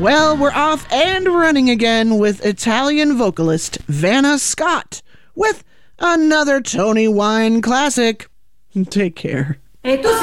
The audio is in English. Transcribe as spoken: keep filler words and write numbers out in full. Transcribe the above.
Well, we're off and running again with Italian vocalist Vanna Scott with another Tony Wine classic. Take care.